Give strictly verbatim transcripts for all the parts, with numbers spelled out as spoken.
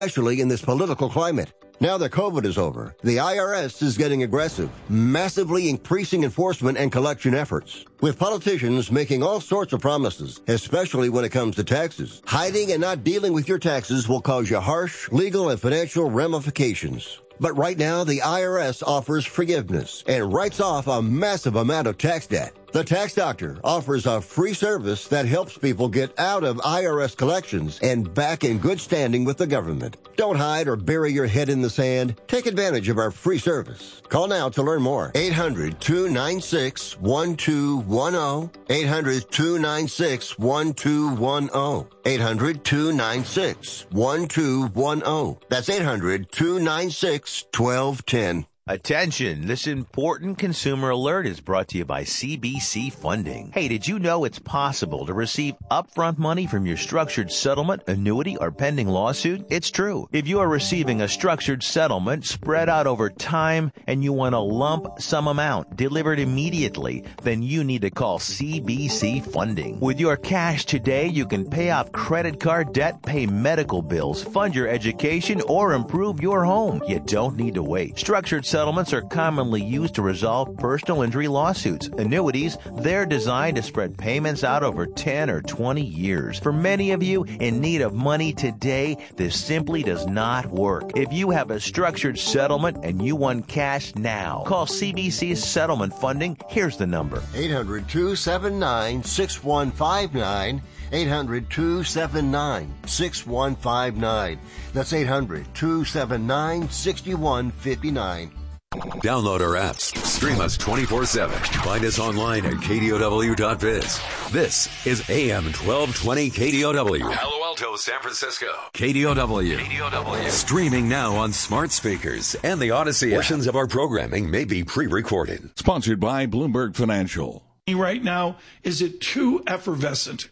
especially in this political climate. Now that COVID is over, the I R S is getting aggressive, massively increasing enforcement and collection efforts. With politicians making all sorts of promises, especially when it comes to taxes, hiding and not dealing with your taxes will cause you harsh legal and financial ramifications. But right now, the I R S offers forgiveness and writes off a massive amount of tax debt. The Tax Doctor offers a free service that helps people get out of I R S collections and back in good standing with the government. Don't hide or bury your head in the sand. Take advantage of our free service. Call now to learn more. eight hundred, two nine six, one two one zero. eight hundred, two nine six, one two one zero. eight hundred, two nine six, one two one zero. That's eight hundred, two nine six, one two one zero. Attention, this important consumer alert is brought to you by C B C Funding. Hey, did you know it's possible to receive upfront money from your structured settlement, annuity, or pending lawsuit? It's true. If you are receiving a structured settlement spread out over time and you want a lump sum amount delivered immediately, then you need to call C B C Funding. With your cash today, you can pay off credit card debt, pay medical bills, fund your education, or improve your home. You don't need to wait. Structured settlements are commonly used to resolve personal injury lawsuits. Annuities, they're designed to spread payments out over ten or twenty years. For many of you in need of money today, this simply does not work. If you have a structured settlement and you want cash now, call C B C Settlement Funding. Here's the number. eight hundred, two seven nine, six one five nine. eight hundred, two seven nine, six one five nine. That's eight hundred, two seven nine, six one five nine. Download our apps. Stream us twenty-four seven. Find us online at K D O W dot biz. This is A M twelve twenty K D O W. Palo Alto, San Francisco. K D O W. K D O W. Streaming now on smart speakers and the Odyssey app. Portions of our programming may be pre-recorded. Sponsored by Bloomberg Financial. Right now, is it too effervescent?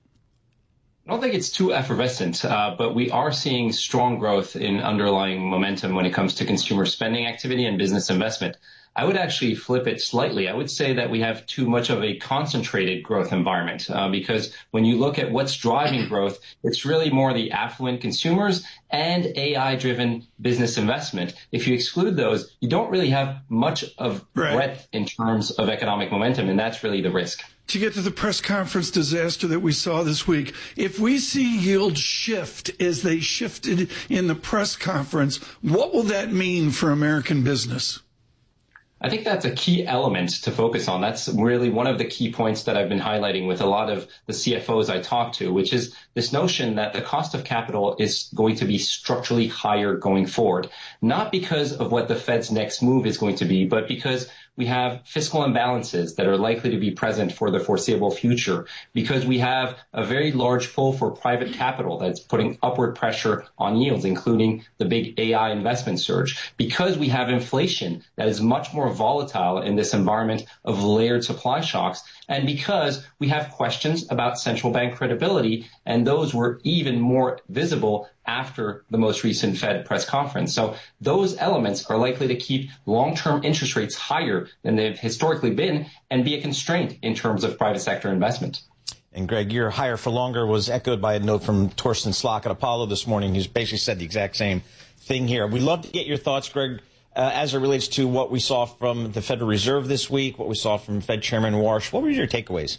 I don't think it's too effervescent, uh, but we are seeing strong growth in underlying momentum when it comes to consumer spending activity and business investment. I would actually flip it slightly. I would say that we have too much of a concentrated growth environment uh, because when you look at what's driving growth, it's really more the affluent consumers and A I-driven business investment. If you exclude those, you don't really have much of right. breadth in terms of economic momentum, and that's really the risk. To get to the press conference disaster that we saw this week, if we see yields shift as they shifted in the press conference, what will that mean for American business? I think that's a key element to focus on. That's really one of the key points that I've been highlighting with a lot of the C F Os I talk to, which is this notion that the cost of capital is going to be structurally higher going forward, not because of what the Fed's next move is going to be, but because we have fiscal imbalances that are likely to be present for the foreseeable future, because we have a very large pull for private capital that's putting upward pressure on yields, including the big A I investment surge, because we have inflation that is much more volatile in this environment of layered supply shocks, and because we have questions about central bank credibility, and those were even more visible after the most recent Fed press conference. So those elements are likely to keep long-term interest rates higher than they've historically been and be a constraint in terms of private sector investment. And Greg, your higher for longer was echoed by a note from Torsten Slok at Apollo this morning. He's basically said the exact same thing here. We'd love to get your thoughts, Greg, uh, as it relates to what we saw from the Federal Reserve this week, what we saw from Fed Chairman Warsh. What were your takeaways?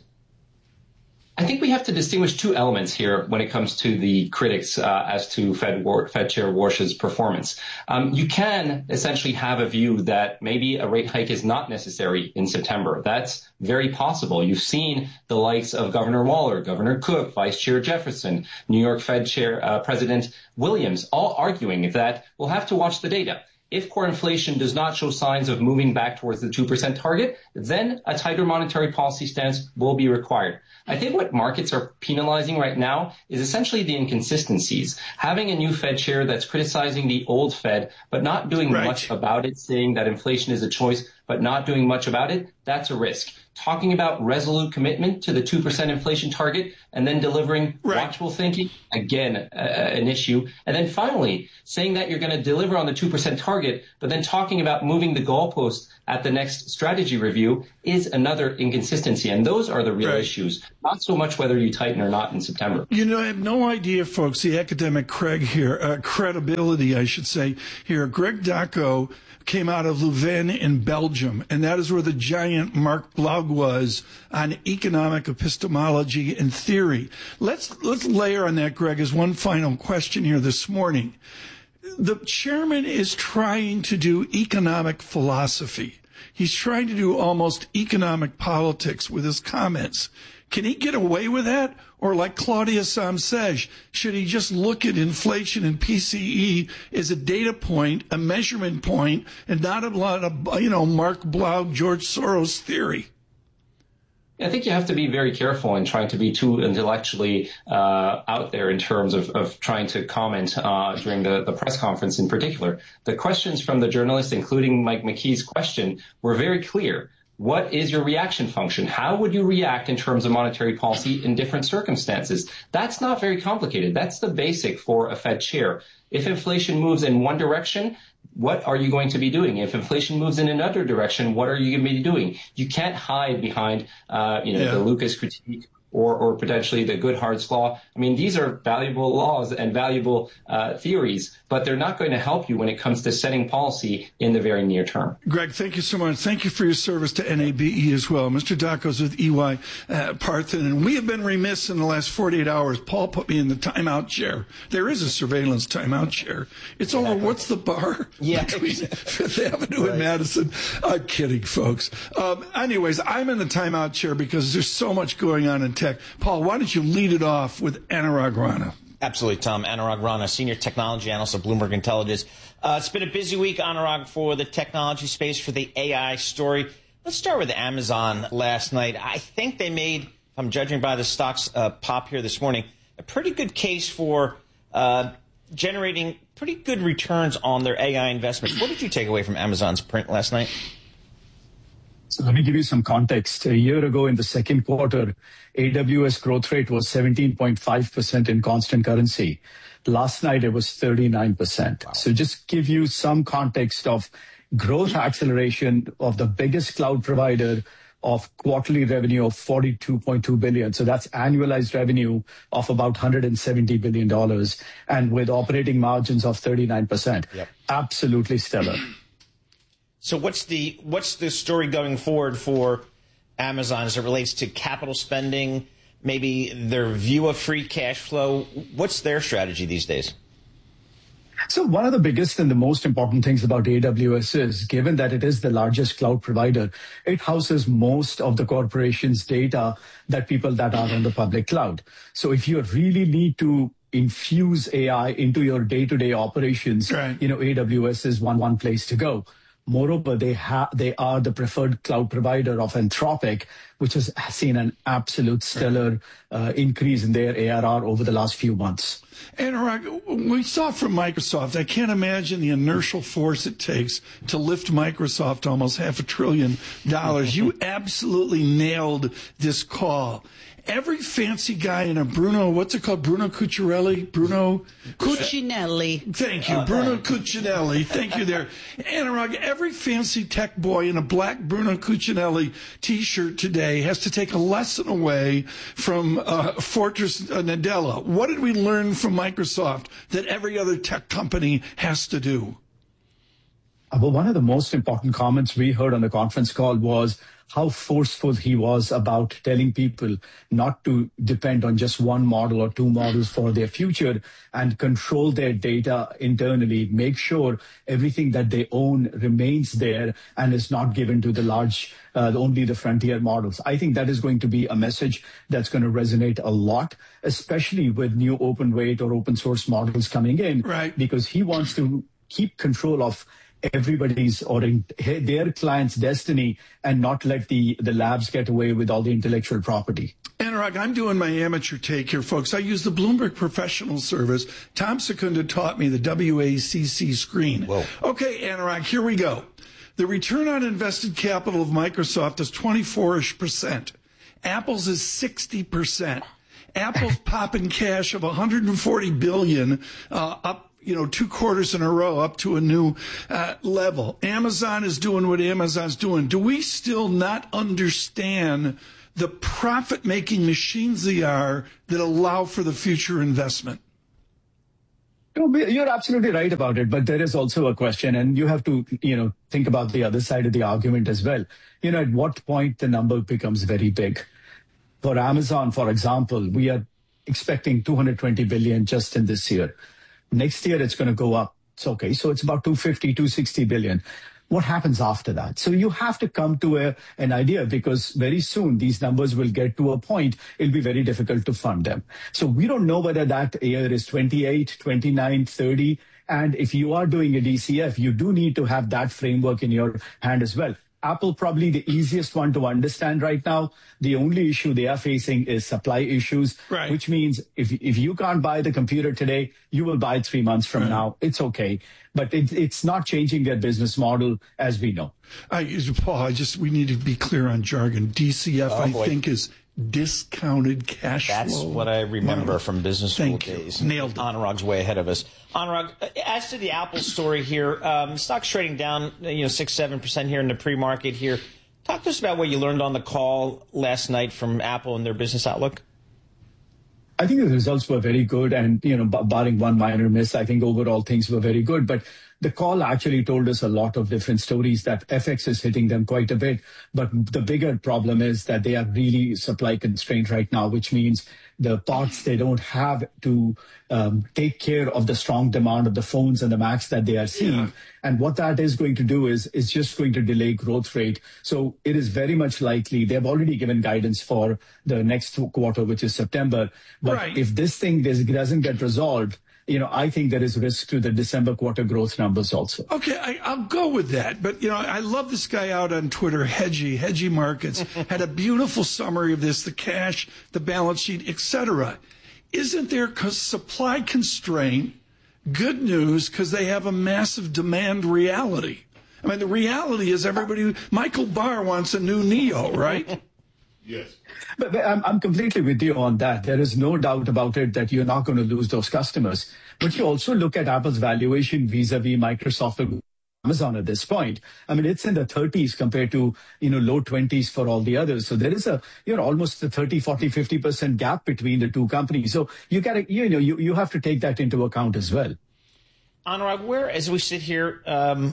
I think we have to distinguish two elements here when it comes to the critics uh, as to Fed, War, Fed Chair Warsh's performance. Um, you can essentially have a view that maybe a rate hike is not necessary in September. That's very possible. You've seen the likes of Governor Waller, Governor Cook, Vice Chair Jefferson, New York Fed Chair uh, President Williams, all arguing that we'll have to watch the data. If core inflation does not show signs of moving back towards the two percent target, then a tighter monetary policy stance will be required. I think what markets are penalizing right now is essentially the inconsistencies. Having a new Fed chair that's criticizing the old Fed, but not doing right. much about it, saying that inflation is a choice but not doing much about it, that's a risk. Talking about resolute commitment to the two percent inflation target and then delivering right. watchful thinking, again, uh, an issue. And then finally, saying that you're going to deliver on the two percent target, but then talking about moving the goalpost at the next strategy review is another inconsistency. And those are the real right. issues, not so much whether you tighten or not in September. You know, I have no idea, folks, the academic Craig here, uh, credibility, I should say here. Greg Dacko came out of Leuven in Belgium, and that is where the giant Mark Blaug was on economic epistemology and theory. Let's let's layer on that, Greg, as one final question here this morning. The chairman is trying to do economic philosophy. He's trying to do almost economic politics with his comments. Can he get away with that? Or like Claudia Samsej, should he just look at inflation and P C E as a data point, a measurement point, and not a lot of, you know, Mark Blaug, George Soros theory? I think you have to be very careful in trying to be too intellectually uh, out there in terms of, of trying to comment uh, during the, the press conference in particular. The questions from the journalists, including Mike McKee's question, were very clear. What is your reaction function? How would you react in terms of monetary policy in different circumstances? That's not very complicated. That's the basic for a Fed chair. If inflation moves in one direction, what are you going to be doing? If inflation moves in another direction, what are you going to be doing? You can't hide behind, uh, you know, yeah. the Lucas critique or, or potentially the Goodhart's law. I mean, these are valuable laws and valuable uh, theories, but they're not going to help you when it comes to setting policy in the very near term. Greg, thank you so much. Thank you for your service to N A B E as well. Mister Dacko's with E Y uh, Parthen, and we have been remiss in the last forty-eight hours. Paul put me in the timeout chair. There is a surveillance timeout chair. It's over, what's the bar? Yeah. Between Fifth Avenue right. and Madison. I'm kidding, folks. Um, anyways, I'm in the timeout chair because there's so much going on in tech. Paul, why don't you lead it off with Anurag Rana? Absolutely, Tom. Anurag Rana, Senior Technology Analyst of Bloomberg Intelligence. Uh, it's been a busy week, Anurag, for the technology space, for the A I story. Let's start with Amazon last night. I think they made, if I'm judging by the stock's uh, pop here this morning, a pretty good case for uh, generating pretty good returns on their A I investments. What did you take away from Amazon's print last night? So let me give you some context. A year ago in the second quarter, A W S growth rate was seventeen point five percent in constant currency. Last night, it was thirty-nine percent. Wow. So just give you some context of growth acceleration of the biggest cloud provider of quarterly revenue of forty-two point two billion dollars. So that's annualized revenue of about one hundred seventy billion dollars, and with operating margins of thirty-nine percent. Yep. Absolutely stellar. So what's the what's the story going forward for Amazon as it relates to capital spending, maybe their view of free cash flow? What's their strategy these days? So one of the biggest and the most important things about A W S is, given that it is the largest cloud provider, it houses most of the corporation's data that people that are on the public cloud. So if you really need to infuse A I into your day-to-day operations, right. you know, A W S is one one place to go. Moreover, they ha- they are the preferred cloud provider of Anthropic, which has seen an absolute stellar uh, increase in their A R R over the last few months. And we saw from Microsoft, I can't imagine the inertial force it takes to lift Microsoft almost half a trillion dollars. You absolutely nailed this call. Every fancy guy in a Bruno, what's it called? Bruno Cuccinelli? Bruno Cuccinelli. Thank you, Bruno Cuccinelli. Thank you there. Anurag, every fancy tech boy in a black Bruno Cuccinelli T-shirt today has to take a lesson away from uh, Fortress Nadella. What did we learn from Microsoft that every other tech company has to do? Well, one of the most important comments we heard on the conference call was how forceful he was about telling people not to depend on just one model or two models for their future and control their data internally, make sure everything that they own remains there and is not given to the large, uh, only the frontier models. I think that is going to be a message that's going to resonate a lot, especially with new open weight or open source models coming in, right. because he wants to keep control of everybody's or in their client's destiny and not let the, the labs get away with all the intellectual property. Anurag, I'm doing my amateur take here, folks. I use the Bloomberg Professional Service. Tom Secunda taught me the W A C C screen. Whoa. Okay, Anurag, here we go. The return on invested capital of Microsoft is twenty-four-ish percent. Apple's is sixty percent. Apple's popping cash of one hundred forty billion dollars uh, up, you know, two quarters in a row up to a new uh, level. Amazon is doing what Amazon's doing. Do we still not understand the profit-making machines they are that allow for the future investment? You're absolutely right about it, but there is also a question, and you have to, you know, think about the other side of the argument as well. You know, at what point the number becomes very big? For Amazon, for example, we are expecting two hundred twenty billion just in this year. Next year, it's going to go up. It's okay. So it's about two hundred fifty, two hundred sixty billion. What happens after that? So you have to come to a, an idea, because very soon these numbers will get to a point, it'll be very difficult to fund them. So we don't know whether that year is twenty-eight, twenty-nine, thirty. And if you are doing a D C F, you do need to have that framework in your hand as well. Apple, probably the easiest one to understand right now. The only issue they are facing is supply issues, right. Which means if if you can't buy the computer today, you will buy it three months from right. now. It's okay. But it, it's not changing their business model, as we know. I, Paul, I just, we need to be clear on jargon. D C F, oh, I boy. think, is discounted cash That's flow. That's what I remember wow. from business Thank school you. days. Nailed it. Anurag's way ahead of us. Anurag, as to the Apple story here, um, stock's trading down, you know, six, seven percent here in the pre-market here. Talk to us about what you learned on the call last night from Apple and their business outlook. I think the results were very good, and, you know, barring one minor miss, I think overall things were very good. But the call actually told us a lot of different stories, that F X is hitting them quite a bit. But the bigger problem is that they are really supply constrained right now, which means the parts they don't have to um, take care of the strong demand of the phones and the Macs that they are seeing. Yeah. And what that is going to do is is just going to delay growth rate. So it is very much likely, they've already given guidance for the next quarter, which is September. But right. if this thing doesn't get resolved, you know, I think there is risk to the December quarter growth numbers also. Okay, I, I'll go with that. But, you know, I love this guy out on Twitter, Hedgie, Hedgie Markets, had a beautiful summary of this, the cash, the balance sheet, et cetera. Isn't there supply constraint good news because they have a massive demand reality? I mean, the reality is everybody, Michael Barr wants a new Neo, right? Yes. But, but I'm, I'm completely with you on that. There is no doubt about it that you're not going to lose those customers. But you also look at Apple's valuation vis-a-vis Microsoft and Amazon at this point. I mean, it's in the thirties compared to, you know, low twenties for all the others. So there is a, you know, almost a thirty, forty, fifty percent gap between the two companies. So you got to, you know, you, you have to take that into account as well. Anurag, where, as we sit here, um,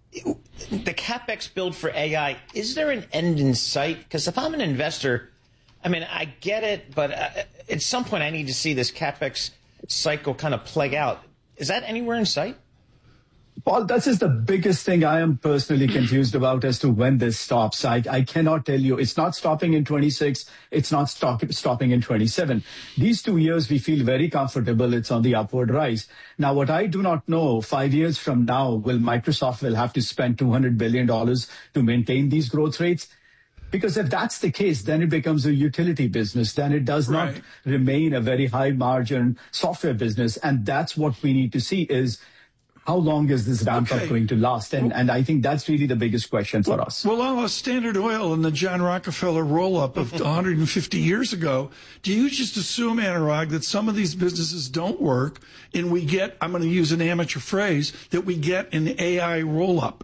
the CapEx build for A I, is there an end in sight? Because if I'm an investor, I mean, I get it, but uh, at some point I need to see this CapEx cycle kind of play out. Is that anywhere in sight? Paul, that's just the biggest thing I am personally confused about as to when this stops. I, I cannot tell you. It's not stopping in twenty-six. It's not stop, stopping in twenty-seven. These two years, we feel very comfortable. It's on the upward rise. Now, what I do not know, five years from now, will Microsoft will have to spend two hundred billion dollars to maintain these growth rates? Because if that's the case, then it becomes a utility business. Then it does right. not remain a very high margin software business. And that's what we need to see is, how long is this ramp okay. up going to last? And, and I think that's really the biggest question for well, us. Well, on a Standard Oil and the John Rockefeller roll-up of one hundred fifty years ago, do you just assume, Anurag, that some of these businesses don't work and we get, I'm going to use an amateur phrase, that we get an A I roll-up?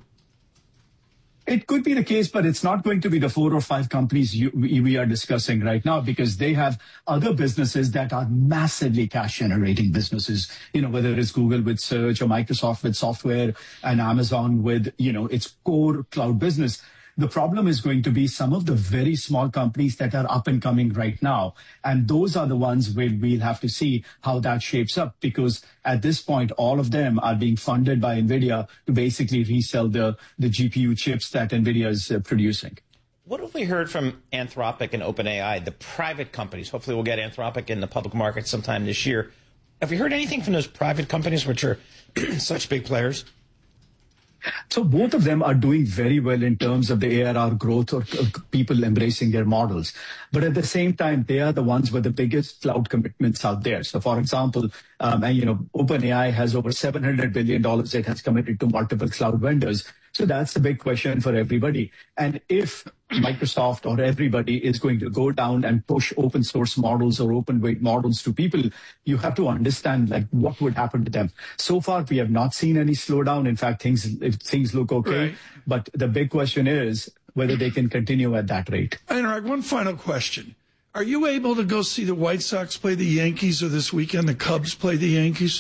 It could be the case, but it's not going to be the four or five companies you, we are discussing right now, because they have other businesses that are massively cash-generating businesses, you know, whether it's Google with search or Microsoft with software and Amazon with, you know, its core cloud business. The problem is going to be some of the very small companies that are up and coming right now. And those are the ones where we'll have to see how that shapes up, because at this point, all of them are being funded by NVIDIA to basically resell the, the G P U chips that NVIDIA is uh, producing. What have we heard from Anthropic and OpenAI, the private companies? Hopefully we'll get Anthropic in the public market sometime this year. Have we heard anything from those private companies, which are such big players? So both of them are doing very well in terms of the A R R growth or people embracing their models. But at the same time, they are the ones with the biggest cloud commitments out there. So, for example, um, and, you know, OpenAI has over seven hundred billion dollars it has committed to multiple cloud vendors. So that's the big question for everybody. And if Microsoft or everybody is going to go down and push open source models or open weight models to people, you have to understand like what would happen to them. So far, we have not seen any slowdown. In fact, things things look okay. Right. But the big question is whether they can continue at that rate. Anurag, one final question. Are you able to go see the White Sox play the Yankees, or this weekend the Cubs play the Yankees?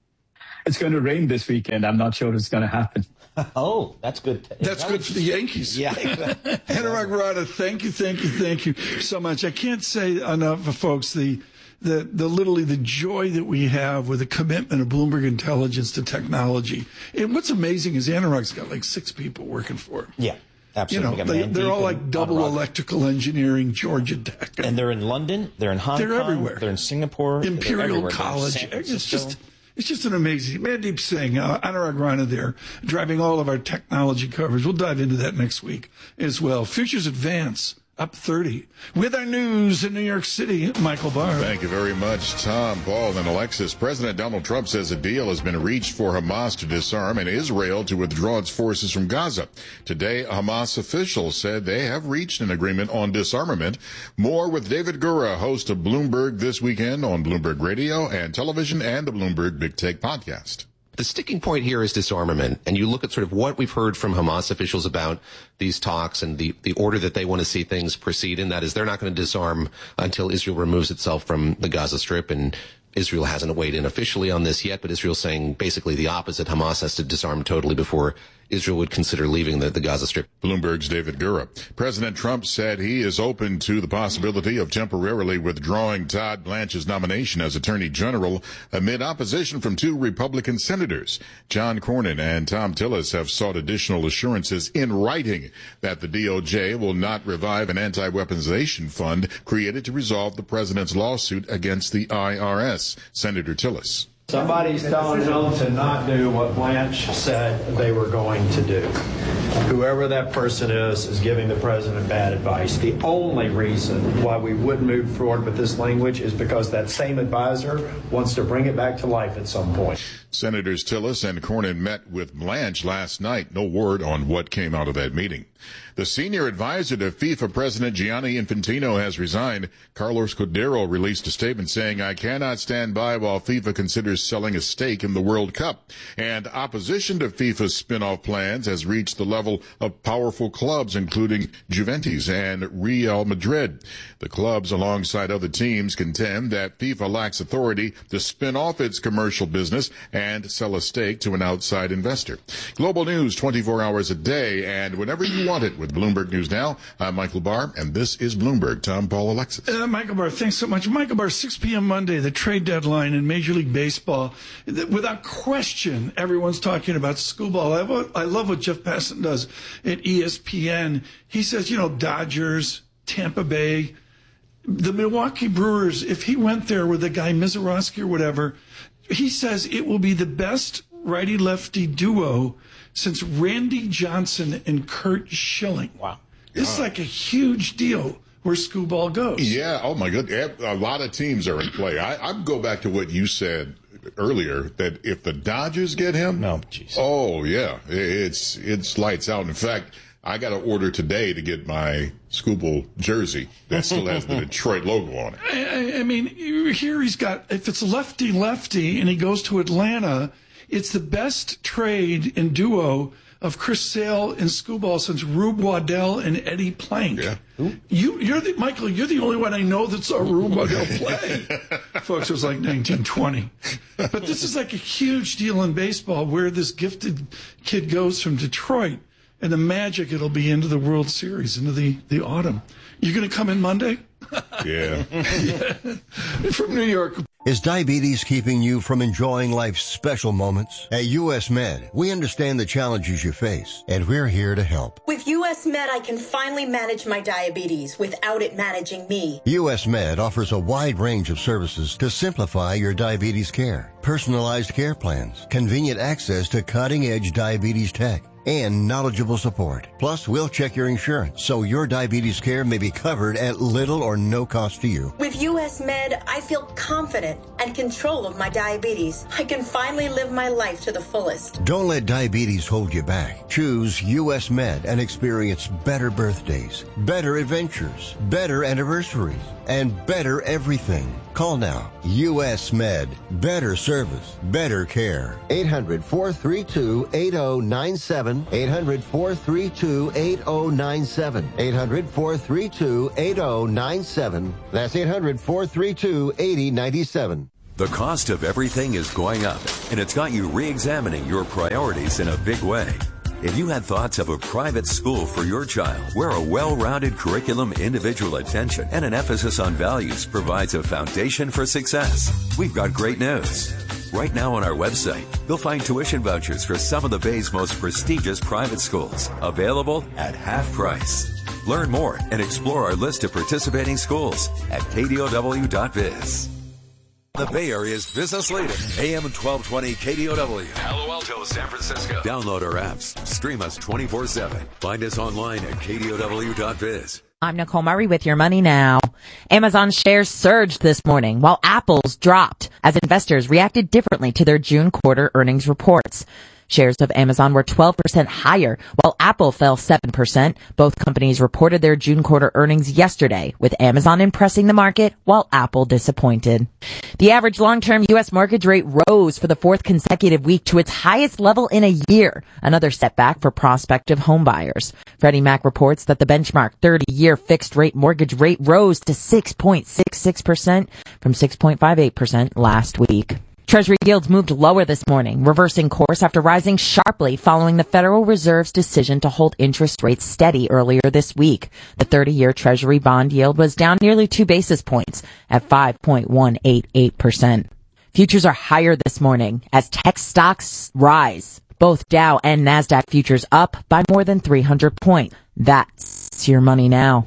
It's going to rain this weekend. I'm not sure it's going to happen. Oh, that's good. That's good for the Yankees. Yeah. Exactly. Anurag Rana, thank you, thank you, thank you so much. I can't say enough for folks the the the literally the joy that we have with the commitment of Bloomberg Intelligence to technology. And what's amazing is Anurag's got like six people working for him. Yeah. Absolutely. You know, they, they're all like double electrical engineering, Georgia Tech. And they're in London. They're in Hong they're Kong. They're everywhere. They're in Singapore. Imperial College. It's just, it's just an amazing. Mandeep Singh, uh, Anurag Rana there, driving all of our technology coverage. We'll dive into that next week as well. Futures advance. Up thirty. With our news in New York City, Michael Barr. Thank you very much, Tom, Paul, and Alexis. President Donald Trump says a deal has been reached for Hamas to disarm and Israel to withdraw its forces from Gaza. Today, Hamas officials said they have reached an agreement on disarmament. More with David Gura, host of Bloomberg This Weekend on Bloomberg Radio and Television and the Bloomberg Big Take podcast. The sticking point here is disarmament, and you look at sort of what we've heard from Hamas officials about these talks and the, the order that they want to see things proceed in. That is, they're not going to disarm until Israel removes itself from the Gaza Strip, and Israel hasn't weighed in officially on this yet, but Israel's saying basically the opposite. Hamas has to disarm totally before Israel would consider leaving the, the Gaza Strip. Bloomberg's David Gura. President Trump said he is open to the possibility of temporarily withdrawing Todd Blanche's nomination as Attorney General amid opposition from two Republican senators. John Cornyn and Tom Tillis have sought additional assurances in writing that the D O J will not revive an anti-weaponization fund created to resolve the president's lawsuit against the I R S. Senator Tillis. Somebody's telling them to not do what Blanche said they were going to do. Whoever that person is is giving the president bad advice. The only reason why we would move forward with this language is because that same advisor wants to bring it back to life at some point. Senators Tillis and Cornyn met with Blanche last night. No word on what came out of that meeting. The senior advisor to FIFA President Gianni Infantino has resigned. Carlos Cordero released a statement saying, "I cannot stand by while FIFA considers selling a stake in the World Cup." And opposition to FIFA's spin-off plans has reached the level of powerful clubs, including Juventus and Real Madrid. The clubs, alongside other teams, contend that FIFA lacks authority to spin off its commercial business and sell a stake to an outside investor. Global news twenty-four hours a day and whenever you want it with Bloomberg News Now. I'm Michael Barr, and this is Bloomberg. Tom, Paul, Alexis. Uh, Michael Barr, thanks so much. Michael Barr, six p.m. Monday, the trade deadline in Major League Baseball. Without question, everyone's talking about Scooball. I love, I love what Jeff Passan does at E S P N. He says, you know, Dodgers, Tampa Bay, the Milwaukee Brewers, if he went there with a guy, Mizorowski or whatever, he says it will be the best righty-lefty duo since Randy Johnson and Curt Schilling. Wow. It's like a huge deal where Scooball goes. Yeah, oh my goodness. A lot of teams are in play. I, I'd go back to what you said earlier, that if the Dodgers get him, no, geez. oh yeah, it's it's lights out. In fact, I got to order today to get my Scooball jersey that still has the Detroit logo on it. I, I mean, here he's got, if it's lefty-lefty and he goes to Atlanta, it's the best trade and duo of Chris Sale and Scooball since Rube Waddell and Eddie Plank. Yeah. You, you're the, Michael, you're the only one I know that saw Rube Waddell play. Folks, it was like nineteen twenty. But this is like a huge deal in baseball where this gifted kid goes from Detroit, and the magic it'll be into the World Series, into the, the autumn. You going to come in Monday? Yeah. Yeah. From New York. Is diabetes keeping you from enjoying life's special moments? At U S Med, we understand the challenges you face, and we're here to help. With U S Med, I can finally manage my diabetes without it managing me. U S Med offers a wide range of services to simplify your diabetes care. Personalized care plans, convenient access to cutting-edge diabetes tech, and knowledgeable support. Plus, we'll check your insurance so your diabetes care may be covered at little or no cost to you. With U S Med, I feel confident and control of my diabetes. I can finally live my life to the fullest. Don't let diabetes hold you back. Choose U S Med and experience better birthdays, better adventures, better anniversaries, and better everything. Call now. U S Med. Better service. Better care. eight hundred, four three two, eight oh nine seven. eight hundred, four three two, eight oh nine seven. eight hundred, four three two, eight oh nine seven. That's eight hundred, four three two, eight oh nine seven. The cost of everything is going up, and it's got you re-examining your priorities in a big way. If you had thoughts of a private school for your child, where a well-rounded curriculum, individual attention, and an emphasis on values provides a foundation for success, we've got great news. Right now on our website, you'll find tuition vouchers for some of the Bay's most prestigious private schools, available at half price. Learn more and explore our list of participating schools at K D O W dot biz. The Bay Area's business leader, A M twelve twenty K D O W. Palo Alto, San Francisco. Download our apps. Stream us twenty-four seven. Find us online at K D O W dot biz. I'm Nicole Murray with your money now. Amazon shares surged this morning while Apple's dropped as investors reacted differently to their June quarter earnings reports. Shares of Amazon were twelve percent higher, while Apple fell seven percent. Both companies reported their June quarter earnings yesterday, with Amazon impressing the market while Apple disappointed. The average long-term U S mortgage rate rose for the fourth consecutive week to its highest level in a year, another setback for prospective homebuyers. Freddie Mac reports that the benchmark thirty-year fixed-rate mortgage rate rose to six point six six percent from six point five eight percent last week. Treasury yields moved lower this morning, reversing course after rising sharply following the Federal Reserve's decision to hold interest rates steady earlier this week. The thirty-year Treasury bond yield was down nearly two basis points at five point one eight eight percent. Futures are higher this morning as tech stocks rise. Both Dow and NASDAQ futures up by more than three hundred points. That's your money now.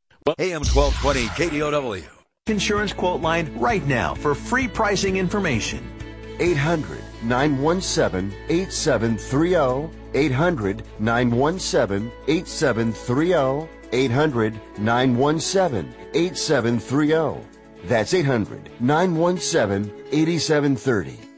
A M twelve twenty K D O W. Insurance quote line right now for free pricing information. eight hundred, nine one seven, eight seven three zero. eight hundred, nine one seven, eight seven three zero. eight hundred, nine one seven, eight seven three zero. That's eight hundred, nine one seven, eight seven three zero.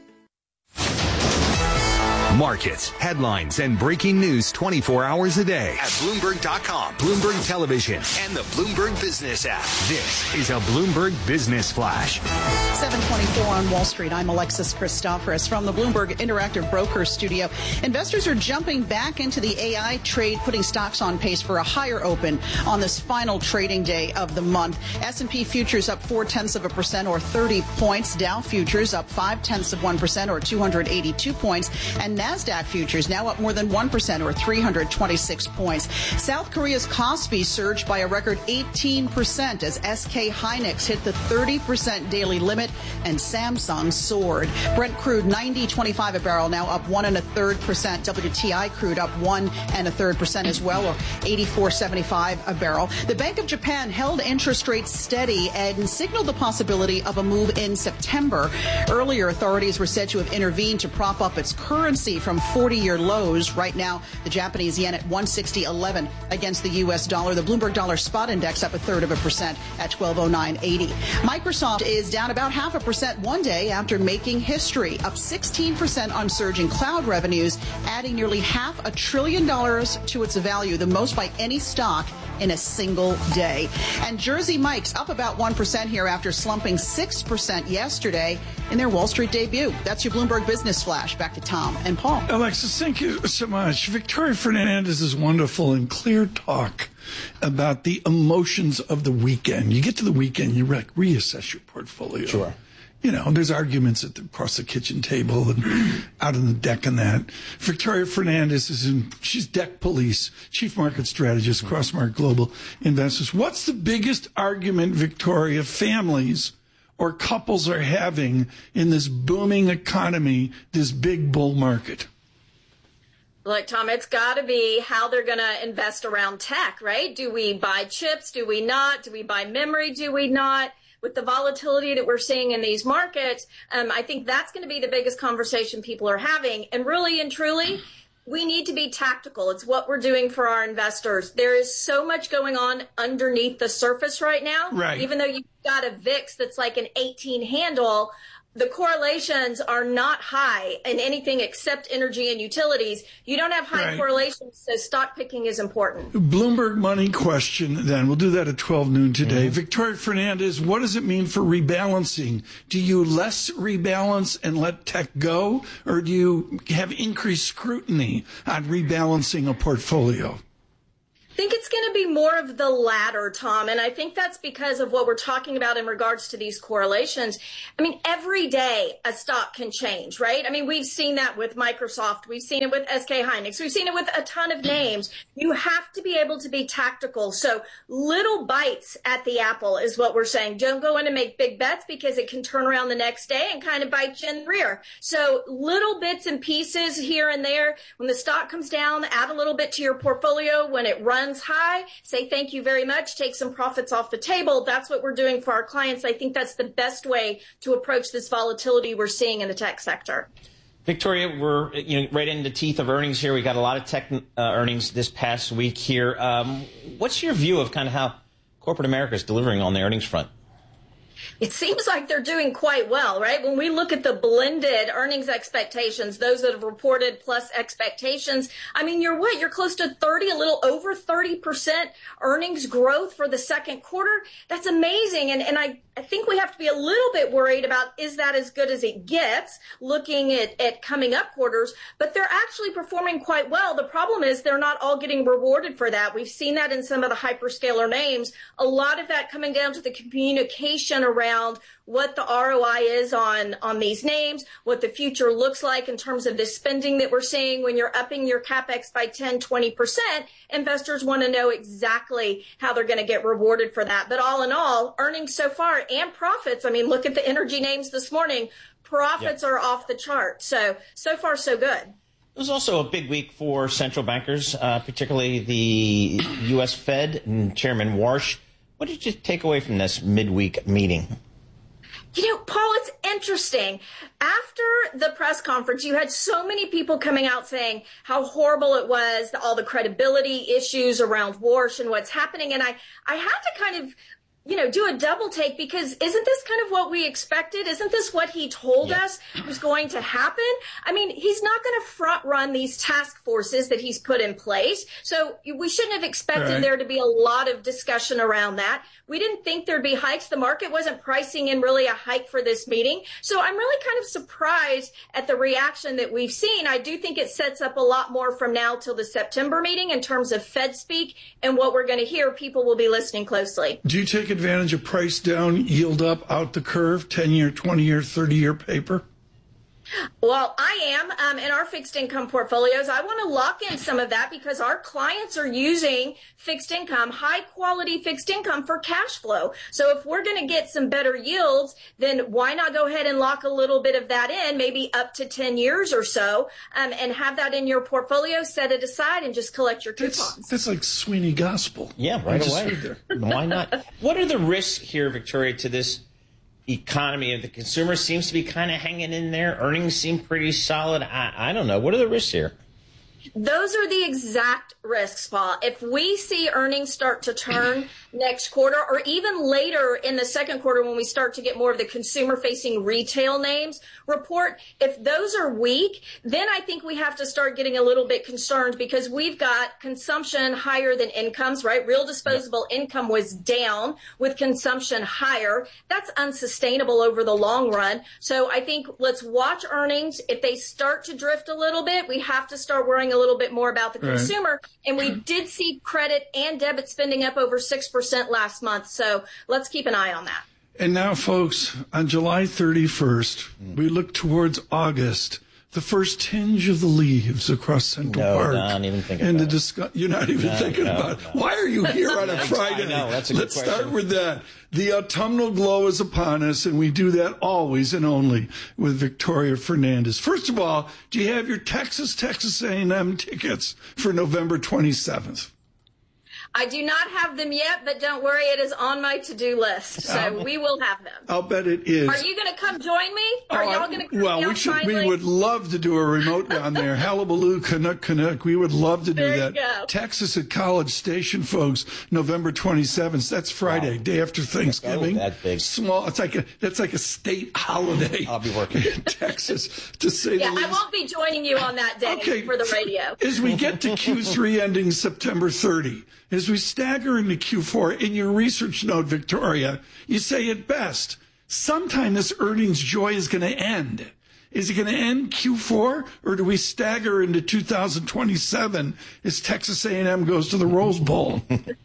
Markets, headlines, and breaking news twenty-four hours a day at Bloomberg dot com, Bloomberg Television, and the Bloomberg Business app. This is a Bloomberg Business Flash. seven twenty-four on Wall Street. I'm Alexis Christoforous from the Bloomberg Interactive Brokers studio. Investors are jumping back into the A I trade, putting stocks on pace for a higher open on this final trading day of the month. S and P futures up four tenths of a percent or thirty points. Dow futures up five tenths of one percent or two hundred eighty-two points. And NASDAQ futures now up more than one percent or three hundred twenty-six points. South Korea's Kospi surged by a record eighteen percent as S K Hynix hit the thirty percent daily limit and Samsung soared. Brent crude ninety twenty-five a barrel, now up one and a third percent. W T I crude up one and a third percent as well, or eighty-four seventy-five a barrel. The Bank of Japan held interest rates steady and signaled the possibility of a move in September. Earlier, authorities were said to have intervened to prop up its currency from forty-year lows. Right now, the Japanese yen at one sixty eleven against the U S dollar. The Bloomberg Dollar Spot Index up a third of a percent at twelve oh nine eighty. Microsoft is down about half a percent one day after making history, up sixteen percent on surging cloud revenues, adding nearly half a trillion dollars to its value, the most by any stock in a single day. And Jersey Mike's up about one percent here after slumping six percent yesterday in their Wall Street debut. That's your Bloomberg Business Flash. Back to Tom and Paul. Alexis, thank you so much. Victoria Fernandez's wonderful and clear talk about the emotions of the weekend. You get to the weekend, you re- reassess your portfolio. Sure. You know, there's arguments at the, across the kitchen table and out on the deck and that. Victoria Fernandez is in, she's deck police, chief market strategist, Crossmark Global Investors. What's the biggest argument, Victoria, families or couples are having in this booming economy, this big bull market? Look, Tom, it's got to be how they're going to invest around tech, right? Do we buy chips? Do we not? Do we buy memory? Do we not? With the volatility that we're seeing in these markets, um, I think that's going to be the biggest conversation people are having. And really and truly, we need to be tactical. It's what we're doing for our investors. There is so much going on underneath the surface right now. Right. Even though you've got a V I X that's like an eighteen handle, the correlations are not high in anything except energy and utilities. You don't have high right. correlations, so stock picking is important. Bloomberg money question, then. We'll do that at twelve noon today. Mm-hmm. Victoria Fernandez, what does it mean for rebalancing? Do you less rebalance and let tech go, or do you have increased scrutiny on rebalancing a portfolio? I think it's going to be more of the latter, Tom, and I think that's because of what we're talking about in regards to these correlations. I mean, every day a stock can change, right? I mean, we've seen that with Microsoft. We've seen it with S K Hynix. We've seen it with a ton of names. You have to be able to be tactical. So little bites at the apple is what we're saying. Don't go in and make big bets because it can turn around the next day and kind of bite you in the rear. So little bits and pieces here and there. When the stock comes down, add a little bit to your portfolio. When it runs high, say thank you very much, take some profits off the table. That's what we're doing for our clients. I think that's the best way to approach this volatility we're seeing in the tech sector. Victoria, we're you know right in the teeth of earnings here. We got a lot of tech uh, earnings this past week here. Um, what's your view of kind of how corporate America is delivering on the earnings front? It seems like they're doing quite well, right? When we look at the blended earnings expectations, those that have reported plus expectations, I mean, you're what? You're close to thirty, a little over thirty percent earnings growth for the second quarter. That's amazing. And, and I, I think we have to be a little bit worried about, is that as good as it gets, looking at, at coming up quarters? But they're actually performing quite well. The problem is they're not all getting rewarded for that. We've seen that in some of the hyperscaler names. A lot of that coming down to the communication around what the R O I is on, on these names, what the future looks like in terms of the spending that we're seeing. When you're upping your CapEx by ten, twenty percent, investors want to know exactly how they're going to get rewarded for that. But all in all, earnings so far and profits, I mean, look at the energy names this morning. Profits yep. are off the chart. So, so far, so good. It was also a big week for central bankers, uh, particularly the U S Fed and Chairman Warsh. What did you take away from this midweek meeting? You know, Paul, it's interesting. After the press conference, you had so many people coming out saying how horrible it was, all the credibility issues around Warsh and what's happening. And I, I had to kind of, you know, do a double take, because isn't this kind of what we expected? Isn't this what he told yeah. us was going to happen? I mean, he's not going to front run these task forces that he's put in place. So we shouldn't have expected right. there to be a lot of discussion around that. We didn't think there'd be hikes. The market wasn't pricing in really a hike for this meeting. So I'm really kind of surprised at the reaction that we've seen. I do think it sets up a lot more from now till the September meeting in terms of Fed speak and what we're going to hear. People will be listening closely. Do you take advantage of price down, yield up, out the curve, ten-year, twenty-year, thirty-year paper? Well, I am um, in our fixed income portfolios. I want to lock in some of that because our clients are using fixed income, high quality fixed income for cash flow. So if we're going to get some better yields, then why not go ahead and lock a little bit of that in, maybe up to ten years or so, um, and have that in your portfolio, set it aside, and just collect your coupons. That's, that's like Sweeney Gospel. Yeah, right away. Why not? What are the risks here, Victoria, to this economy? Of the consumer seems to be kind of hanging in there. Earnings seem pretty solid. I, I don't know. What are the risks here? Those are the exact risks, Paul. If we see earnings start to turn next quarter, or even later in the second quarter when we start to get more of the consumer-facing retail names report, if those are weak, then I think we have to start getting a little bit concerned, because we've got consumption higher than incomes, right? Real disposable yep. income was down with consumption higher. That's unsustainable over the long run. So I think let's watch earnings. If they start to drift a little bit, we have to start worrying a little bit more about the consumer. Right. And we did see credit and debit spending up over six percent last month. So let's keep an eye on that. And now, folks, on July thirty-first, mm. we look towards August, the first tinge of the leaves across Central no, Park. No, I'm not even thinking and about the discuss- You're not even no, thinking no, about it. No. Why are you here on a Friday? I know, that's a good Let's question. start with that. The autumnal glow is upon us, and we do that always and only with Victoria Fernandez. First of all, do you have your Texas, Texas A and M tickets for November twenty-seventh? I do not have them yet, but don't worry, it is on my to-do list. So um, we will have them. I'll bet it is. Are you going to come join me? Are oh, y'all going to come Well, we should. We would love to do a remote down there. Hullabaloo, Canuck, Canuck. We would love to do there that. You go. Texas at College Station, folks, November twenty-seventh. That's Friday, wow. day after Thanksgiving. Oh, that big. Small. It's like a. That's like a state holiday. I'll be working in Texas, to say yeah, the least. I won't be joining you on that day okay. for the radio. As we get to Q three ending September thirtieth, as we stagger into Q four, in your research note, Victoria, you say it best. Sometime this earnings joy is going to end. Is it going to end Q four, or do we stagger into two thousand twenty-seven as Texas A and M goes to the Rose Bowl?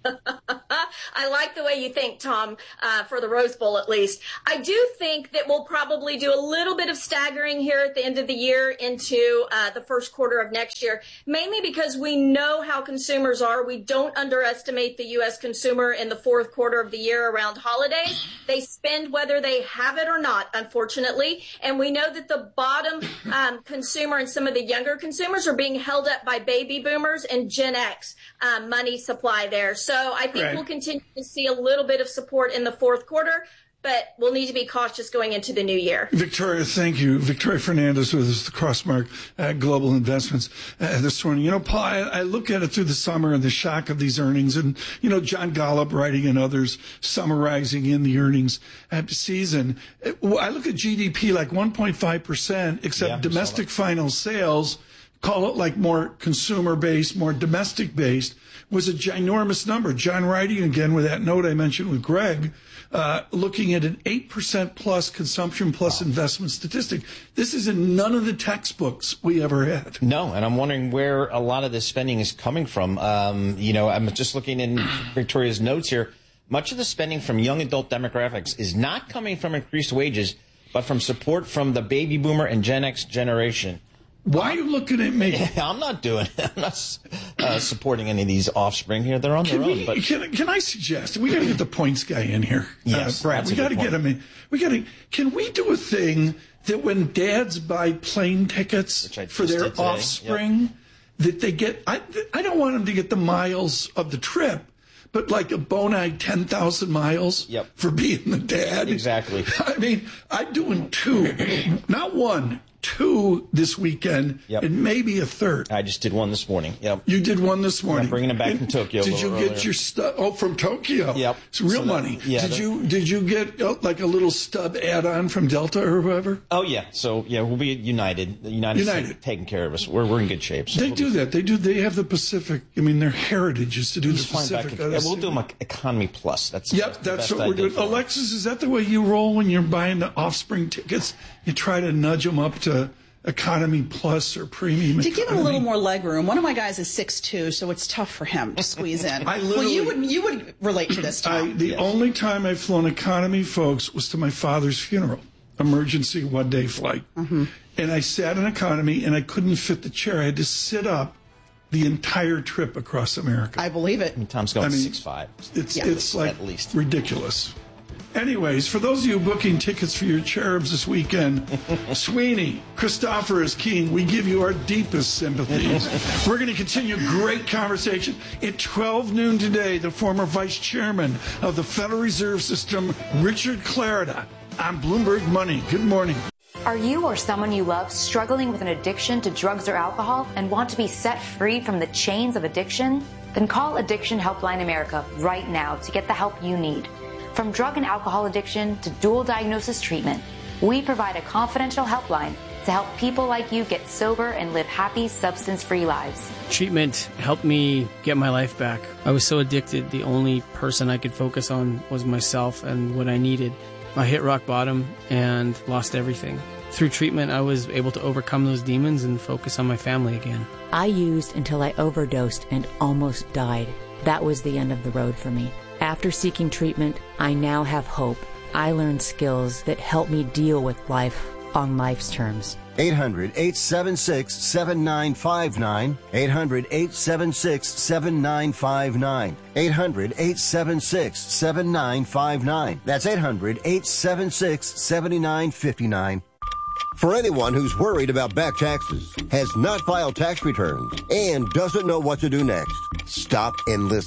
I like the way you think, Tom, uh, for the Rose Bowl at least. I do think that we'll probably do a little bit of staggering here at the end of the year into uh, the first quarter of next year, mainly because we know how consumers are. We don't underestimate the U S consumer in the fourth quarter of the year around holidays. They spend whether they have it or not, unfortunately, and we know that the bottom um, consumer and some of the younger consumers are being held up by baby boomers and Gen X um, money supply there. So I think right. we'll continue to see a little bit of support in the fourth quarter, but we'll need to be cautious going into the new year. Victoria, thank you. Victoria Fernandez with us, the Crossmark uh, Global Investments uh, this morning. You know, Paul, I, I look at it through the summer and the shock of these earnings, and, you know, John Golub writing and others summarizing in the earnings uh, season. I look at G D P like one point five percent, except yeah, domestic final sales, call it like more consumer-based, more domestic-based, was a ginormous number. John writing again with that note I mentioned with Greg, uh, looking at an eight percent plus consumption plus wow. investment statistic. This is in none of the textbooks we ever had. No, and I'm wondering where a lot of this spending is coming from. Um, you know, I'm just looking in Victoria's notes here. Much of the spending from young adult demographics is not coming from increased wages, but from support from the baby boomer and Gen X generation. Why are you looking at me? I'm not doing it. I'm not uh, supporting any of these offspring here. They're on can their we, own. But can, can I suggest we got to get the points guy in here? Yes, uh, Brad. We got to get him in. We got to. Can we do a thing that when dads buy plane tickets for their offspring, yep. that they get? I I don't want them to get the miles of the trip, but like a Bonai ten thousand miles yep. for being the dad. Exactly. I mean, I'm doing two, not one. Two this weekend, yep. and maybe a third. I just did one this morning. Yep. You did one this morning. I'm bringing it back and from Tokyo. Did you earlier. get your stuff? Oh, from Tokyo. Yep. It's real so money. That, yeah, did that, you did you get uh, like a little stub add-on from Delta or whoever? Oh yeah. So yeah, we'll be United. United, United. taking care of us. We're we're in good shape. So they we'll do be, that. They do. They have the Pacific. I mean, their heritage is to do He's the Pacific. Back in, yeah, we'll do them Economy Plus. That's yep. That's, that's what we're doing. Alexis, is that the way you roll when you're buying the offspring tickets? You try to nudge them up to Economy Plus or Premium to economy. give him a little more leg room. One of my guys is six two, so it's tough for him to squeeze in. I well, you would you would relate to this, Tom. I, the yes. only time I've flown economy, folks, was to my father's funeral, emergency one-day flight. Mm-hmm. And I sat in economy, and I couldn't fit the chair. I had to sit up the entire trip across America. I believe it. I mean, Tom's going I mean, six five. It's, yeah. it's like at least. ridiculous. Anyways, for those of you booking tickets for your cherubs this weekend, Sweeney, Christopherus King, we give you our deepest sympathies. We're going to continue great conversation. At twelve noon today, the former vice chairman of the Federal Reserve System, Richard Clarida, on Bloomberg Money. Good morning. Are you or someone you love struggling with an addiction to drugs or alcohol and want to be set free from the chains of addiction? Then call Addiction Helpline America right now to get the help you need. From drug and alcohol addiction to dual diagnosis treatment, we provide a confidential helpline to help people like you get sober and live happy, substance-free lives. Treatment helped me get my life back. I was so addicted, the only person I could focus on was myself and what I needed. I hit rock bottom and lost everything. Through treatment, I was able to overcome those demons and focus on my family again. I used until I overdosed and almost died. That was the end of the road for me. After seeking treatment, I now have hope. I learned skills that help me deal with life on life's terms. eight hundred, eight seven six, seven nine five nine. eight hundred, eight seven six, seven nine five nine. eight hundred, eight seven six, seven nine five nine. That's eight hundred, eight seven six, seven nine five nine. For anyone who's worried about back taxes, has not filed tax returns, and doesn't know what to do next, stop and listen.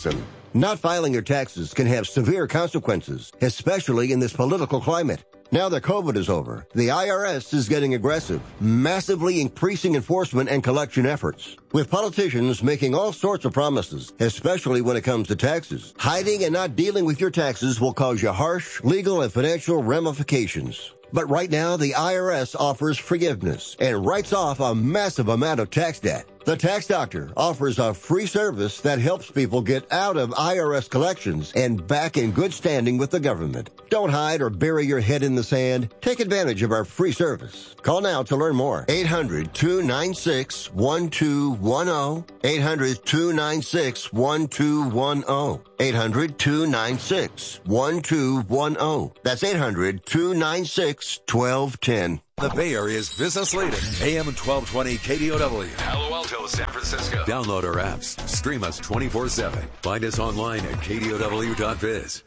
Not filing your taxes can have severe consequences, especially in this political climate. Now that COVID is over, the I R S is getting aggressive, massively increasing enforcement and collection efforts. With politicians making all sorts of promises, especially when it comes to taxes. Hiding and not dealing with your taxes will cause you harsh legal and financial ramifications. But right now, the I R S offers forgiveness and writes off a massive amount of tax debt. The Tax Doctor offers a free service that helps people get out of I R S collections and back in good standing with the government. Don't hide or bury your head in the sand. Take advantage of our free service. Call now to learn more. eight hundred, two nine six, one two one zero. eight hundred, two nine six, one two one zero. eight hundred, two nine six, one two one zero. That's eight hundred, two nine six, one two one zero. The Bay Area's business leader, A M twelve twenty K D O W. Palo Alto, San Francisco. Download our apps. Stream us twenty-four seven. Find us online at K D O W dot biz.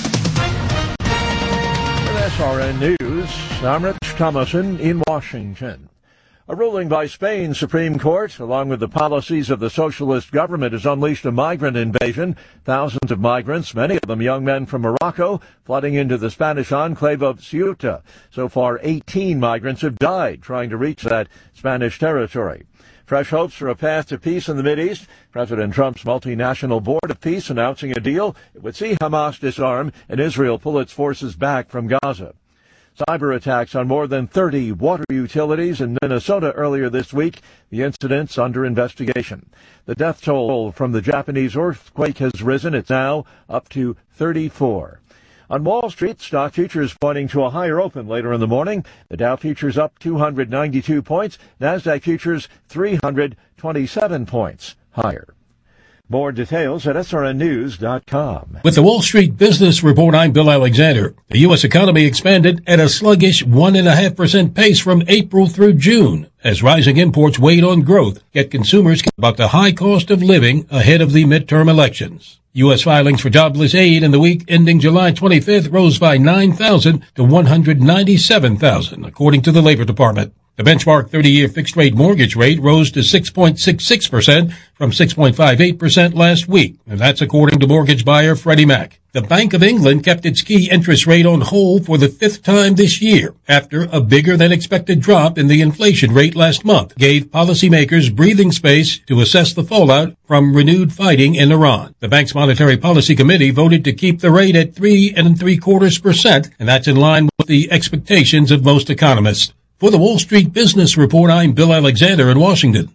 With S R N News, I'm Rich Thomason in Washington. A ruling by Spain's Supreme Court, along with the policies of the socialist government, has unleashed a migrant invasion. Thousands of migrants, many of them young men from Morocco, flooding into the Spanish enclave of Ceuta. So far, eighteen migrants have died trying to reach that Spanish territory. Fresh hopes for a path to peace in the Mideast. President Trump's multinational Board of Peace announcing a deal that would see Hamas disarm and Israel pull its forces back from Gaza. Cyber attacks on more than thirty water utilities in Minnesota earlier this week. The incidents under investigation. The death toll from the Japanese earthquake has risen. It's now up to thirty-four. On Wall Street, stock futures pointing to a higher open later in the morning. The Dow futures up two hundred ninety-two points. NASDAQ futures three hundred twenty-seven points higher. More details at S R N news dot com. With the Wall Street Business Report, I'm Bill Alexander. The U S economy expanded at a sluggish one point five percent pace from April through June, as rising imports weighed on growth, yet consumers care about the high cost of living ahead of the midterm elections. U S filings for jobless aid in the week ending July twenty-fifth rose by nine thousand to one hundred ninety-seven thousand, according to the Labor Department. The benchmark thirty-year fixed-rate mortgage rate rose to six point six six percent from six point five eight percent last week, and that's according to mortgage buyer Freddie Mac. The Bank of England kept its key interest rate on hold for the fifth time this year after a bigger-than-expected drop in the inflation rate last month gave policymakers breathing space to assess the fallout from renewed fighting in Iran. The bank's Monetary Policy Committee voted to keep the rate at three and three quarters percent, and that's in line with the expectations of most economists. For the Wall Street Business Report, I'm Bill Alexander in Washington.